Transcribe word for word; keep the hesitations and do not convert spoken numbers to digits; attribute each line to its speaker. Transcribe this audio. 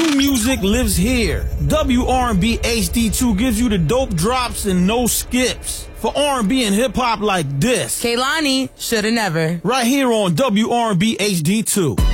Speaker 1: new music lives here. W R and B H D two gives you the dope drops and no skips. For R and B and hip-hop like this.
Speaker 2: Kehlani, shoulda never.
Speaker 1: Right here on W R and B H D two.